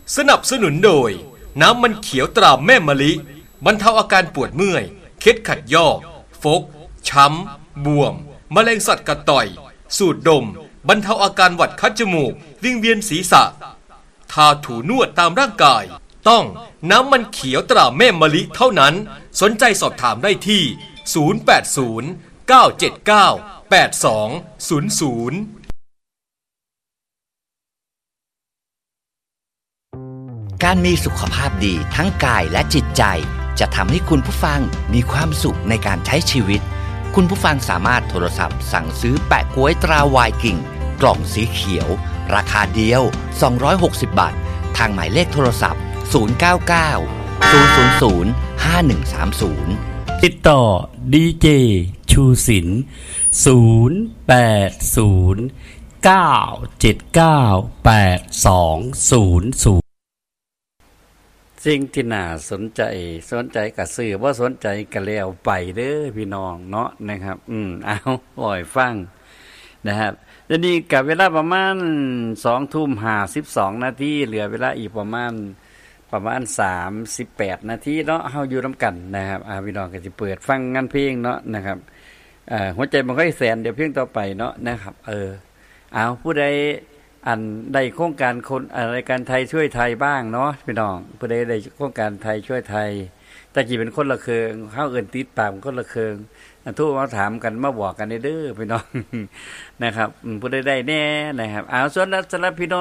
สนับสนุนโดยน้ำมันเขียวตราแม่มะลิบรรเทาอาการปวดเมื่อยเคล็ดขัดยอกฟกช้ำบวมแมลงสัตว์กัดต่อยสูดดมบรรเทาอาการหวัดคัดจมูกวิงเวียนศีรษะทาถูนวดตามร่างกายต้องน้ำมันเขียวตราแม่มะลิเท่านั้นสนใจสอบถามได้ที่0809798200 การมีสุขภาพดีทั้งกายและจิตใจจะทำให้คุณผู้ฟังมีความสุขในการใช้ชีวิตคุณผู้ฟังสามารถโทรศัพท์สั่งซื้อแปะก๊วยตราไวน์กิ่งกล่องสีเขียวราคาเดียว260 บาททางหมายเลขโทรศัพท์099 000 5130 ติดต่อดีเจชูศิลป์0809798200สิ่งที่น่าสนใจกะซื้อบ่สนใจกะแล้วไปเด้อพี่น้องเนาะนะครับเอาปล่อยฟังนะครับทีนี้กับเวลาประมาณ 20:52 นาทีเหลือเวลาอีกประมาณ38 นาทีเนาะเฮาอยู่นำกันนะครับพี่น้องก็สิเปิดฟังงานเพลงเนาะนะครับหัวใจบ่ค่อยแสนเดี๋ยวเพลงต่อไปเนาะนะครับเอาผู้ใดอันได้โครงการคนรายการไทยช่วยไทยบ้างเนาะพี่น้องผู้ใดได้โครงการไทยช่วยไทยแต่กี่เป็นคนละเคืองเฮาเอิ้นติดปากคนละเคืองโทรมาถามกันมาบอกกันเด้อพี่น้องนะครับผู้ใดได้แน่นะครับเอาส่วนสำหรับพี่น้อง